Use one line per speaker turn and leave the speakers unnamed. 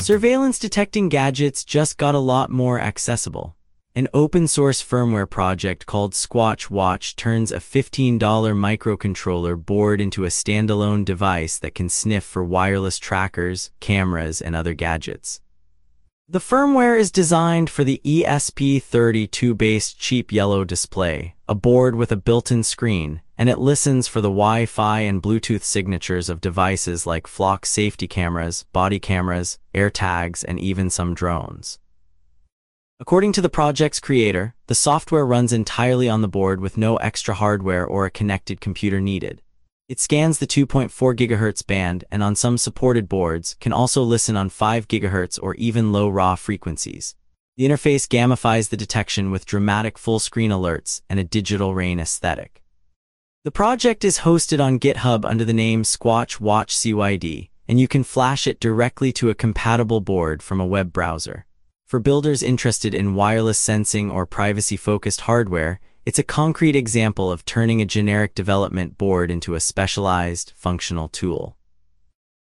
Surveillance detecting gadgets just got a lot more accessible. An open-source firmware project called Squatch Watch turns a $15 microcontroller board into a standalone device that can sniff for wireless trackers, cameras, and other gadgets. The firmware is designed for the ESP32-based cheap yellow display, a board with a built-in screen, and it listens for the Wi-Fi and Bluetooth signatures of devices like flock safety cameras, body cameras, AirTags, and even some drones. According to the project's creator, the software runs entirely on the board with no extra hardware or a connected computer needed. It scans the 2.4 GHz band and on some supported boards can also listen on 5 GHz or even low raw frequencies. The interface gamifies the detection with dramatic full-screen alerts and a digital rain aesthetic. The project is hosted on GitHub under the name Squatch Watch CYD, and you can flash it directly to a compatible board from a web browser. For builders interested in wireless sensing or privacy-focused hardware, it's a concrete example of turning a generic development board into a specialized, functional tool.